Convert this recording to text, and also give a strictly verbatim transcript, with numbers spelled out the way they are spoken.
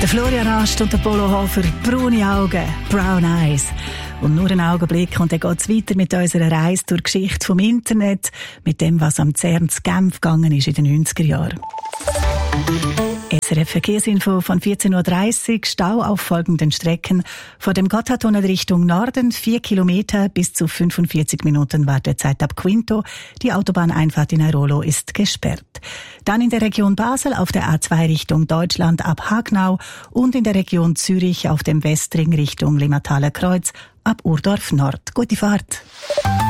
Der Florian Ast und der Polo Hofer, braune Augen, brown eyes. Und nur einen Augenblick und dann geht es weiter mit unserer Reise durch die Geschichte vom Internet, mit dem, was am CERN zu Genf gegangen ist in den neunziger Jahren. S R F Verkehrsinfo von vierzehn Uhr dreißig, Stau auf folgenden Strecken. Vor dem Gotthardtunnel Richtung Norden, vier Kilometer, bis zu fünfundvierzig Minuten Wartezeit ab Quinto. Die Autobahneinfahrt in Airolo ist gesperrt. Dann in der Region Basel auf der A zwei Richtung Deutschland ab Hagnau und in der Region Zürich auf dem Westring Richtung Limmathaler Kreuz ab Urdorf Nord. Gute Fahrt!